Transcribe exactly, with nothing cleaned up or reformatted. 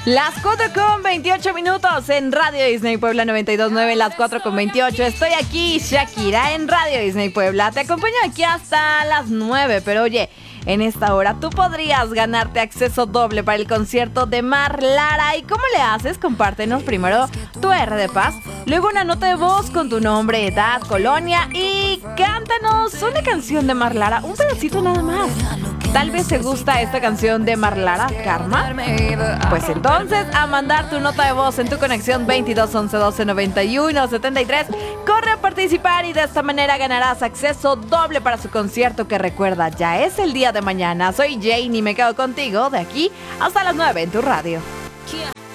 Las cuatro con veintiocho minutos en Radio Disney Puebla noventa y dos punto nueve, las cuatro con veintiocho. Estoy aquí, Shakira, en Radio Disney Puebla. Te acompaño aquí hasta las nueve, pero oye, en esta hora tú podrías ganarte acceso doble para el concierto de Mar Lara. ¿Y cómo le haces? Compártenos primero tu R de Paz, luego una nota de voz con tu nombre, edad, colonia y cántanos una canción de Mar Lara, un pedacito nada más. Tal vez te gusta esta canción de Mar Lara, Karma. Pues entonces, a mandar tu nota de voz en tu conexión veintidós once doce noventa y uno setenta y tres. Corre a participar y de esta manera ganarás acceso doble para su concierto que, recuerda, ya es el día de mañana. Soy Jane y me quedo contigo de aquí hasta las nueve en tu radio.